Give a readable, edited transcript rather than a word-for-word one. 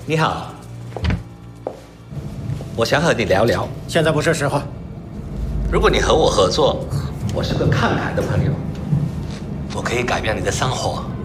你好，我想和你聊聊。 现在不是时候。 如果你和我合作，我是个慷慨的朋友，我可以改变你的生活。